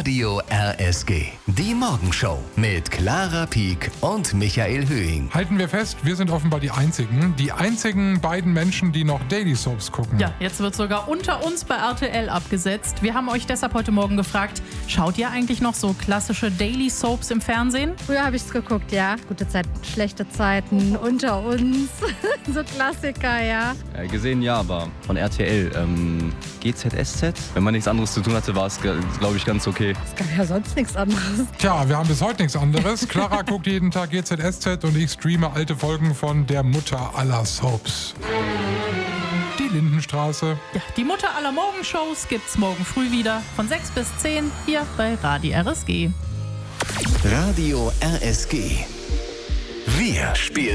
Radio RSG. Die Morgenshow mit Clara Pieck und Michael Höhing. Halten wir fest, wir sind offenbar die einzigen beiden Menschen, die noch Daily Soaps gucken. Ja, jetzt wird sogar unter uns bei RTL abgesetzt. Wir haben euch deshalb heute Morgen gefragt, schaut ihr eigentlich noch so klassische Daily Soaps im Fernsehen? Früher habe ich es geguckt, ja. Gute Zeiten, schlechte Zeiten, unter uns. So Klassiker, ja. Gesehen ja, aber von RTL. GZSZ? Wenn man nichts anderes zu tun hatte, war es, glaube ich, ganz okay. Es gab ja sonst nichts anderes. Tja, wir haben bis heute nichts anderes. Clara guckt jeden Tag GZSZ und ich streame alte Folgen von der Mutter aller Soaps. Die Lindenstraße. Ja, die Mutter aller Morgenshows gibt's morgen früh wieder von 6 bis 10 hier bei Radio RSG. Radio RSG. Wir spielen